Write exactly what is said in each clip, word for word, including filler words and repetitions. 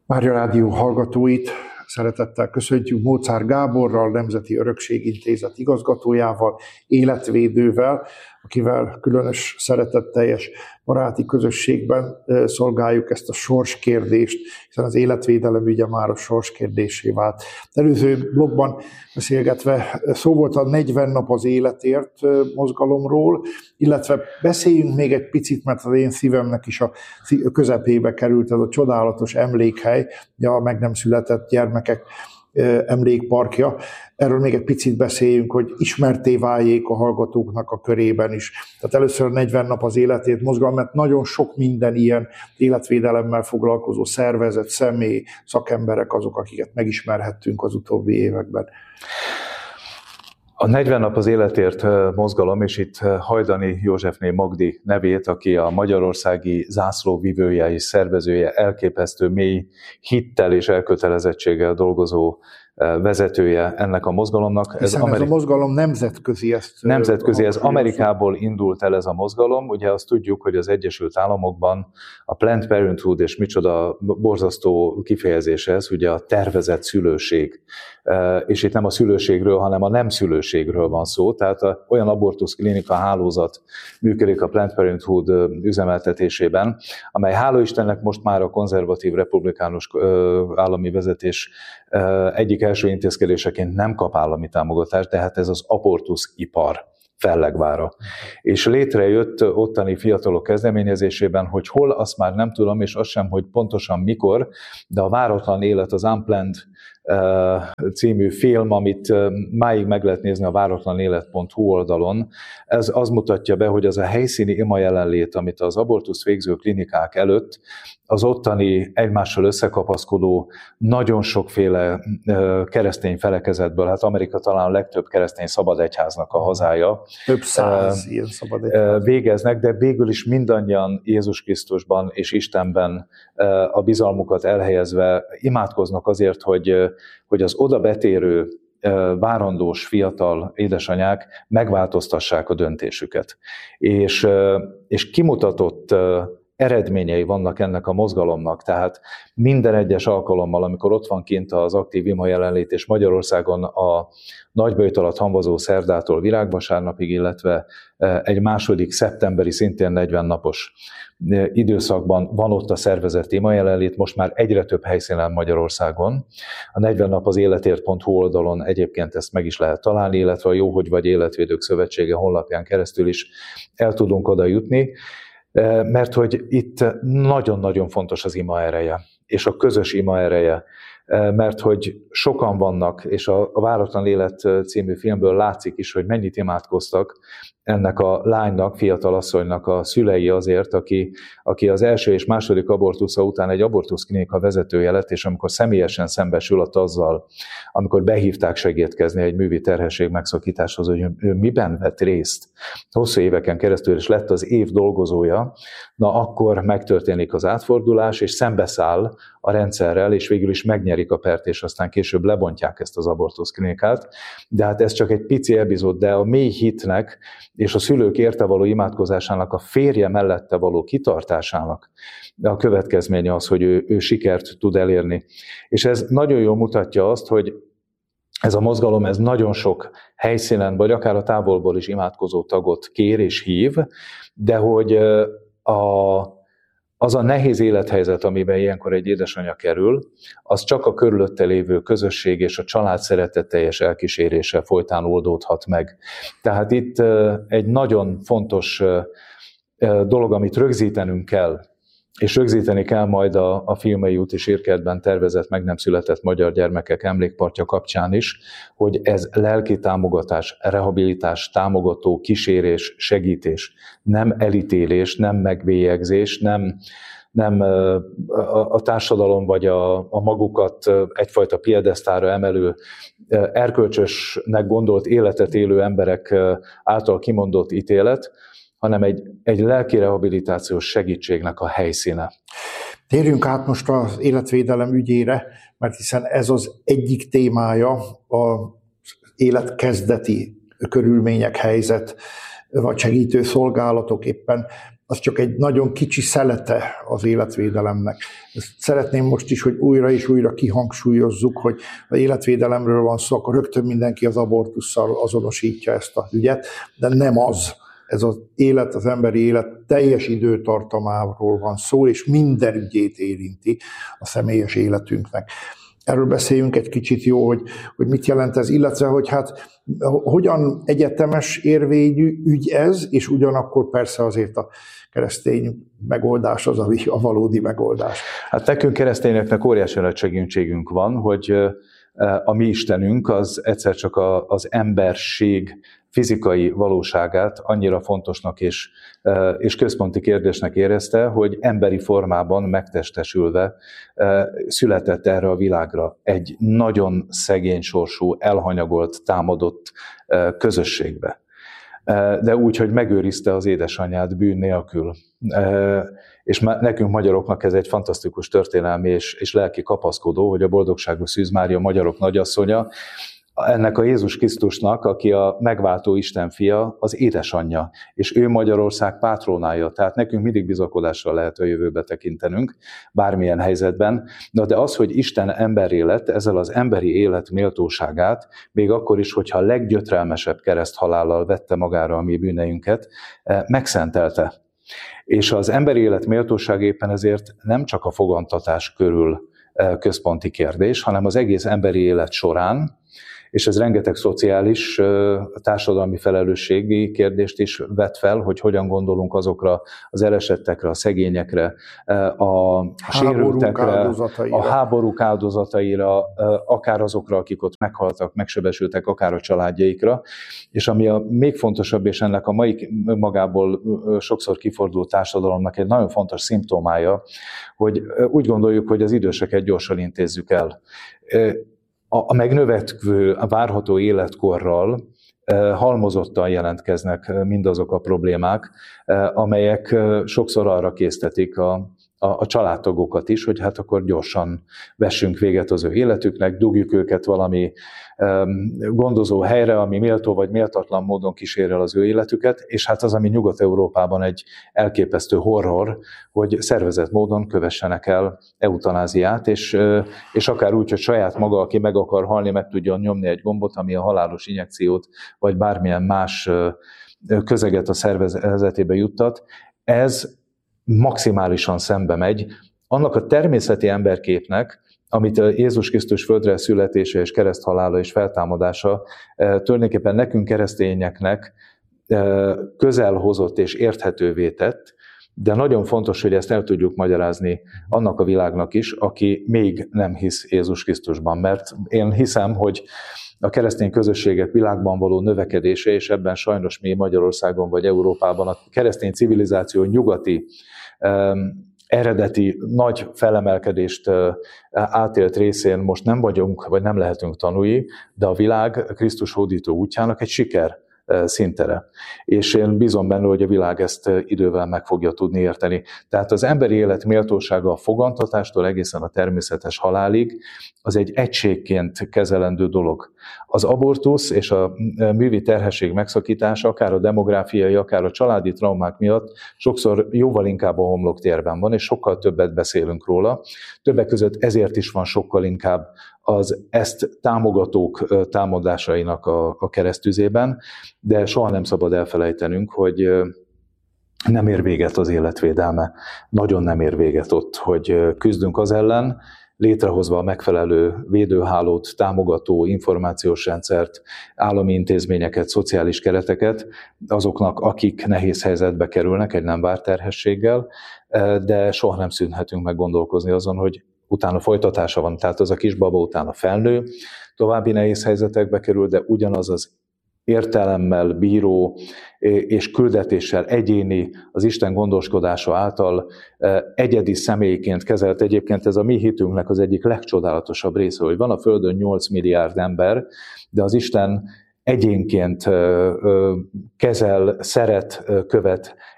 Mária Rádió hallgatóit szeretettel köszöntjük Mozár Gáborral, Nemzeti Örökség Intézet igazgatójával, életvédővel, akivel különös szeretetteljes baráti közösségben szolgáljuk ezt a sorskérdést, hiszen az életvédelem ügye már a sorskérdésé vált. Előző blogban beszélgetve szó volt a negyven nap az életért mozgalomról, illetve beszéljünk még egy picit, mert az én szívemnek is a közepébe került ez a csodálatos emlékhely, a meg nem született gyermekek emlékparkja. Erről még egy picit beszéljünk, hogy ismertté váljék a hallgatóknak a körében is. Tehát először a negyven nap az életért mozgalom, mert nagyon sok minden ilyen életvédelemmel foglalkozó szervezet, személy, szakemberek azok, akiket megismerhettünk az utóbbi években. A negyven nap az életért mozgalom, és itt Hajdani Józsefné Magdi nevét, aki a magyarországi zászlóvivője és szervezője, elképesztő mély hittel és elkötelezettséggel dolgozó vezetője ennek a mozgalomnak. Ez, Amerik... ez a mozgalom nemzetközi. Ezt nemzetközi, ez Amerikából indult el ez a mozgalom. Ugye azt tudjuk, hogy az Egyesült Államokban a Planned Parenthood, és micsoda borzasztó kifejezés ez, ugye a tervezett szülőség. És itt nem a szülőségről, hanem a nem szülőségről van szó. Tehát olyan abortuszklinika hálózat működik a Planned Parenthood üzemeltetésében, amely hála Istennek most már a konzervatív republikánus állami vezetés egyik első intézkedéseként nem kap állami támogatást, de hát ez az abortuszipar fellegvára. És létrejött ottani fiatalok kezdeményezésében, hogy hol, azt már nem tudom, és azt sem, hogy pontosan mikor, de a Váratlan élet, az Unplanned című film, amit máig meg lehet nézni a váratlanélet pont hu oldalon, ez az mutatja be, hogy az a helyszíni ima jelenlét, amit az abortusz végző klinikák előtt az ottani egymással összekapaszkodó nagyon sokféle keresztény felekezetből, hát Amerika talán a legtöbb keresztény szabadegyháznak a hazája. Több száz ilyen szabadegyház. Végeznek, de végül is mindannyian Jézus Krisztusban és Istenben a bizalmukat elhelyezve imádkoznak azért, hogy, hogy az oda betérő várandós fiatal édesanyák megváltoztassák a döntésüket. És, és kimutatott eredményei vannak ennek a mozgalomnak, tehát minden egyes alkalommal, amikor ott van kint az aktív ima jelenlét, és Magyarországon a nagyböjt alatt hamvazó szerdától virágvasárnapig, illetve egy második szeptemberi, szintén negyven napos időszakban van ott a szervezett ima jelenlét, most már egyre több helyszínen Magyarországon. A negyven nap az életért pont hu oldalon egyébként ezt meg is lehet találni, illetve a Jó, hogy vagy Életvédők Szövetsége honlapján keresztül is el tudunk oda jutni. Mert hogy itt nagyon-nagyon fontos az ima ereje, és a közös ima ereje, mert hogy sokan vannak, és a Váratlan élet című filmből látszik is, hogy mennyit imádkoztak ennek a lánynak, fiatalasszonynak a szülei azért, aki, aki az első és második abortusza után egy abortuszklinika vezetője lett, és amikor személyesen szembesült azzal, amikor behívták segítkezni egy művi terhesség megszakításhoz, hogy ő miben vett részt hosszú éveken keresztül, és lett az év dolgozója, na akkor megtörténik az átfordulás, és szembeszáll a rendszerrel, és végül is megnyerik a pert, és aztán később lebontják ezt az abortuszklinikát. De hát ez csak egy pici epizód, de a mély hitnek és a szülők érte való imádkozásának, a férje mellette való kitartásának a következménye az, hogy ő, ő sikert tud elérni. És ez nagyon jól mutatja azt, hogy ez a mozgalom, ez nagyon sok helyszínen, vagy akár a távolból is imádkozó tagot kér és hív, de hogy a az a nehéz élethelyzet, amiben ilyenkor egy édesanyja kerül, az csak a körülötte lévő közösség és a család szeretetteljes elkísérése folytán oldódhat meg. Tehát itt egy nagyon fontos dolog, amit rögzítenünk kell, és rögzíteni kell majd a, a Fiumei úti Sírkertben tervezett meg nem született magyar gyermekek emlékparkja kapcsán is, hogy ez lelki támogatás, rehabilitás, támogató, kísérés, segítés, nem elítélés, nem megbélyegzés, nem, nem a, a társadalom vagy a, a magukat egyfajta piedesztára emelő, erkölcsösnek gondolt életet élő emberek által kimondott ítélet, hanem egy, egy lelki rehabilitációs segítségnek a helyszíne. Térjünk át most az életvédelem ügyére, mert hiszen ez az egyik témája az életkezdeti körülmények, helyzet, vagy segítő szolgálatok éppen az csak egy nagyon kicsi szelete az életvédelemnek. Ezt szeretném most is, hogy újra és újra kihangsúlyozzuk, hogy az életvédelemről van szó, akkor rögtön mindenki az abortusszal azonosítja ezt a ügyet, de nem az. Ez az élet, az emberi élet teljes időtartamáról van szó, és minden ügyét érinti a személyes életünknek. Erről beszéljünk egy kicsit, jó, hogy, hogy mit jelent ez, illetve hogy hát hogyan egyetemes érvényű ügy ez, és ugyanakkor persze azért a keresztény megoldás az, ami a valódi megoldás. Hát nekünk keresztényeknek óriási nagy segítségünk van, hogy a mi Istenünk az egyszer csak a, az emberség fizikai valóságát annyira fontosnak és, és központi kérdésnek érezte, hogy emberi formában megtestesülve született erre a világra egy nagyon szegény sorsú, elhanyagolt, támadott közösségbe. De úgy, hogy megőrizte az édesanyját bűn nélkül. És nekünk magyaroknak ez egy fantasztikus történelmi és, és lelki kapaszkodó, hogy a boldogságos Szűz Mária magyarok nagyasszonya, ennek a Jézus Krisztusnak, aki a megváltó Isten fia, az édesanyja, és ő Magyarország pátronája, tehát nekünk mindig bizakodással lehet a jövőbe tekintenünk, bármilyen helyzetben, de az, hogy Isten emberré lett, ezzel az emberi élet méltóságát, még akkor is, hogyha a leggyötrelmesebb kereszthalállal vette magára a mi bűneinket, megszentelte. És az emberi élet méltóság éppen ezért nem csak a fogantatás körül központi kérdés, hanem az egész emberi élet során, és ez rengeteg szociális, társadalmi felelősségi kérdést is vet fel, hogy hogyan gondolunk azokra az elesettekre, a szegényekre, a sérültekre, a háborúk áldozataira, akár azokra, akik ott meghaltak, megsebesültek, akár a családjaikra. És ami a még fontosabb, és ennek a mai magából sokszor kiforduló társadalomnak egy nagyon fontos szimptomája, hogy úgy gondoljuk, hogy az időseket gyorsan intézzük el. A megnövekvő, a várható életkorral halmozottan jelentkeznek mindazok a problémák, amelyek sokszor arra késztetik a, a, a családtagokat is, hogy hát akkor gyorsan vessünk véget az ő életüknek, dugjuk őket valami gondozó helyre, ami méltó vagy méltatlan módon kísér el az ő életüket, és hát az, ami Nyugat-Európában egy elképesztő horror, hogy szervezett módon kövessenek el eutanáziát, és, és akár úgy, hogy saját maga, aki meg akar halni, meg tudjon nyomni egy gombot, ami a halálos injekciót, vagy bármilyen más közeget a szervezetébe juttat. Ez maximálisan szembe megy annak a természeti emberképnek, amit a Jézus Krisztus földre születése és kereszthalála és feltámadása tulajdonképpen nekünk keresztényeknek közel hozott és érthetővé tett, de nagyon fontos, hogy ezt el tudjuk magyarázni annak a világnak is, aki még nem hisz Jézus Krisztusban, mert én hiszem, hogy a keresztény közösségek világban való növekedése, és ebben sajnos mi Magyarországon vagy Európában a keresztény civilizáció nyugati eredeti nagy felemelkedést átélt részén most nem vagyunk, vagy nem lehetünk tanúi, de a világ Krisztus hódító útjának egy siker szintere. És én bízom benne, hogy a világ ezt idővel meg fogja tudni érteni. Tehát az emberi élet méltósága a fogantatástól egészen a természetes halálig, az egy egységként kezelendő dolog. Az abortusz és a művi terhesség megszakítása, akár a demográfiai, akár a családi traumák miatt sokszor jóval inkább a homloktérben van, és sokkal többet beszélünk róla. Többek között ezért is van sokkal inkább az ezt támogatók támadásainak a, a keresztüzében, de soha nem szabad elfelejtenünk, hogy nem ér véget az életvédelme. Nagyon nem ér véget ott, hogy küzdünk az ellen, létrehozva a megfelelő védőhálót, támogató információs rendszert, állami intézményeket, szociális kereteket azoknak, akik nehéz helyzetbe kerülnek egy nem várt terhességgel, de soha nem szűnhetünk meg gondolkozni azon, hogy utána folytatása van, tehát az a kisbaba utána felnő, további nehéz helyzetekbe kerül, de ugyanaz az értelemmel bíró és küldetéssel egyéni, az Isten gondoskodása által egyedi személyként kezelt. Egyébként ez a mi hitünknek az egyik legcsodálatosabb része, hogy van a Földön nyolc milliárd ember, de az Isten egyénként kezel, szeret, követ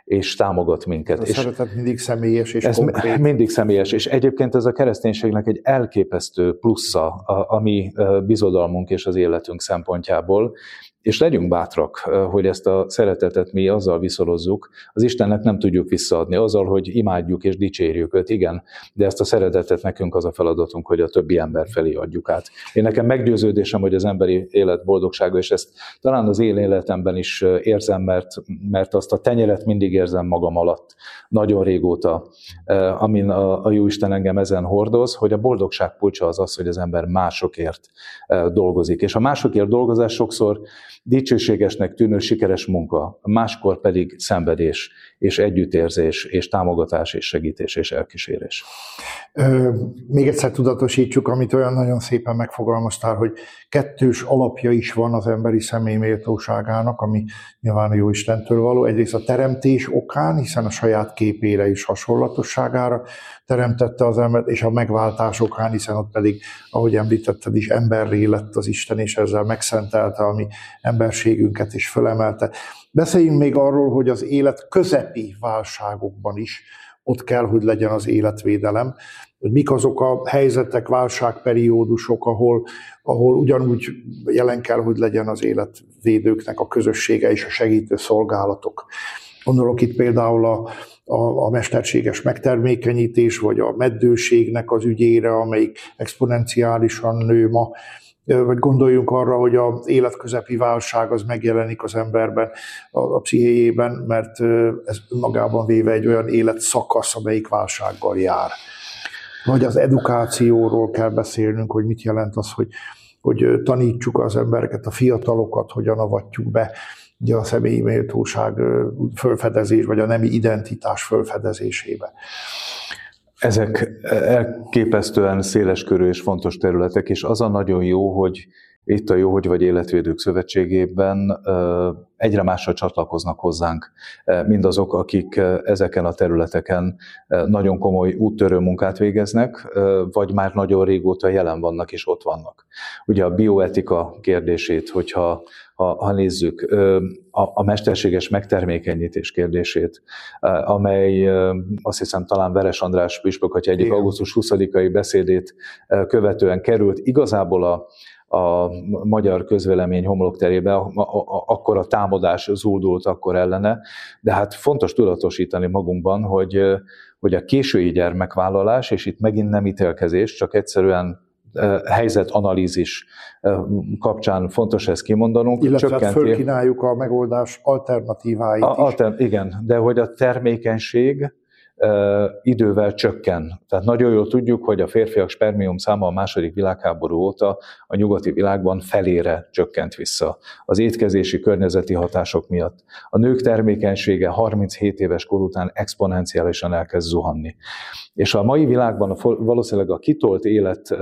és támogat minket. A és szeretet mindig személyes és ez konkrét. Mindig személyes, és egyébként ez a kereszténységnek egy elképesztő plusza a, a mi bizodalmunk és az életünk szempontjából, és legyünk bátrak, hogy ezt a szeretetet mi azzal viszolozzuk, az Istennek nem tudjuk visszaadni, azzal, hogy imádjuk és dicsérjük őt, igen, de ezt a szeretetet nekünk az a feladatunk, hogy a többi ember felé adjuk át. Én nekem meggyőződésem, hogy az emberi élet boldogsága, és ezt talán az én életemben is érzem, mert, mert azt a tenyeret mindig érzem magam alatt, nagyon régóta, amin a, a Jóisten engem ezen hordoz, hogy a boldogság kulcsa az az, hogy az ember másokért dolgozik. És a másokért dolgozás sokszor dicsőségesnek tűnő sikeres munka, máskor pedig szenvedés, és együttérzés, és támogatás, és segítés, és elkísérés. Ö, még egyszer tudatosítsuk, amit olyan nagyon szépen megfogalmaztál, hogy kettős alapja is van az emberi személy méltóságának, ami nyilván a Jóistentől való. Egyrészt a teremtés okán, hiszen a saját képére és hasonlatosságára teremtette az embert, és a megváltás okán, hiszen ott pedig, ahogy említetted is, emberré lett az Isten, és ezzel megszentelte a mi emberségünket, és fölemelte. Beszéljünk még arról, hogy az élet közepi válságokban is ott kell, hogy legyen az életvédelem, hogy mik azok a helyzetek, válságperiódusok, ahol, ahol ugyanúgy jelen kell, hogy legyen az életvédőknek a közössége és a segítő szolgálatok. Gondolok itt például a, a, a mesterséges megtermékenyítés, vagy a meddőségnek az ügyére, amelyik exponenciálisan nő ma, vagy gondoljunk arra, hogy az életközepi válság az megjelenik az emberben, a, a pszichéjében, mert ez magában véve egy olyan életszakasz, amelyik válsággal jár. Vagy az edukációról kell beszélnünk, hogy mit jelent az, hogy, hogy tanítsuk az embereket, a fiatalokat, hogyan avatjuk be ugye a személyi méltóság fölfedezés, vagy a nemi identitás fölfedezésébe. Ezek elképesztően széleskörű és fontos területek, és az a nagyon jó, hogy itt a Jó Hogy Vagy Életvédők Szövetségében egyre másra csatlakoznak hozzánk mindazok, akik ezeken a területeken nagyon komoly úttörő munkát végeznek, vagy már nagyon régóta jelen vannak és ott vannak. Ugye a bioetika kérdését, hogyha ha, ha nézzük, a, a mesterséges megtermékenyítés kérdését, amely azt hiszem talán Veres András püspök atya egyik augusztus huszadikai beszédét követően került igazából a a magyar közvélemény homlokterébe, akkor a támadás zúdult akkor ellene, de hát fontos tudatosítani magunkban, hogy, hogy a késői gyermekvállalás, és itt megint nem ítélkezés, csak egyszerűen helyzetanalízis kapcsán fontos ezt kimondanunk. Illetve csökkenti... fölkínáljuk a megoldás alternatíváit a, alter, Igen, de hogy a termékenység idővel csökken. Tehát nagyon jól tudjuk, hogy a férfiak spermium száma a második világháború óta a nyugati világban felére csökkent vissza az étkezési környezeti hatások miatt. A nők termékenysége harminchét éves kor után exponenciálisan elkezd zuhanni. És a mai világban valószínűleg a kitolt élet,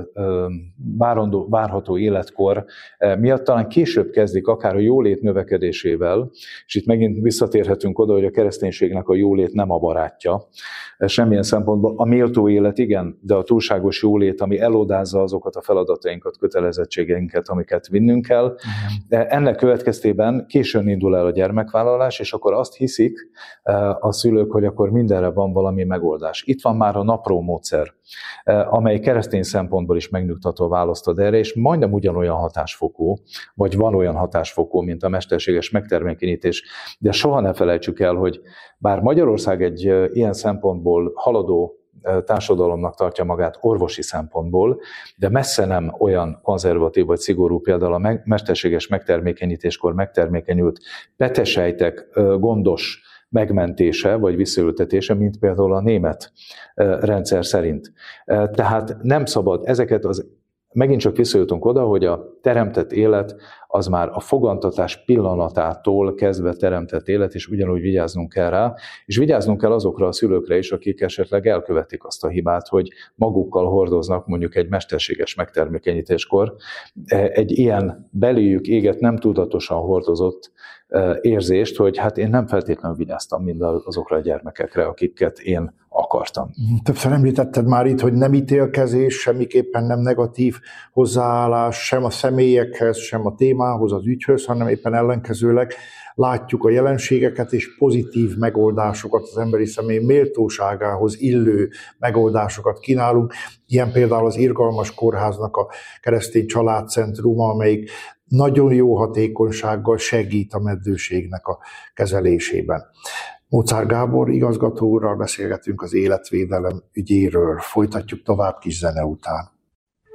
várandó, várható életkor miatt talán később kezdik, akár a jólét növekedésével, és itt megint visszatérhetünk oda, hogy a kereszténységnek a jólét nem a barátja. Semmilyen szempontból a méltó élet igen, de a túlságos jólét, ami elodázza azokat a feladatainkat, kötelezettségeinket, amiket vinnünk kell. De ennek következtében későn indul el a gyermekvállalás, és akkor azt hiszik a szülők, hogy akkor mindenre van valami megoldás. Itt van már a napró módszer, amely keresztény szempontból is megnyugtató választ ad erre, és majdnem ugyanolyan hatásfokú, vagy van olyan hatásfokú, mint a mesterséges megtermékenyítés, de soha ne felejtsük el, hogy bár Magyarország egy ilyen szempontból haladó társadalomnak tartja magát orvosi szempontból, de messze nem olyan konzervatív vagy szigorú, például a mesterséges megtermékenyítéskor megtermékenyült petesejtek gondos megmentése vagy visszaültetése, mint például a német rendszer szerint. Tehát nem szabad ezeket az, megint csak visszajutunk oda, hogy a teremtett élet az már a fogantatás pillanatától kezdve teremtett élet, és ugyanúgy vigyáznunk kell rá, és vigyáznunk kell azokra a szülőkre is, akik esetleg elkövetik azt a hibát, hogy magukkal hordoznak mondjuk egy mesterséges megtermékenyítéskor egy ilyen beléjük éget, nem tudatosan hordozott érzést, hogy hát én nem feltétlenül vigyáztam mindazokra a gyermekekre, akiket én akartam. Többször említetted már itt, hogy nem ítélkezés, semmiképpen nem negatív hozzáállás, sem a személyekhez, sem a témához, az ügyhöz, hanem éppen ellenkezőleg látjuk a jelenségeket, és pozitív megoldásokat, az emberi személy méltóságához illő megoldásokat kínálunk. Ilyen például az Irgalmas Kórháznak a Keresztény Családcentruma, amelyik nagyon jó hatékonysággal segít a meddőségnek a kezelésében. Mozár Gábor igazgató úrral beszélgetünk az életvédelem ügyéről. Folytatjuk tovább kis zene után.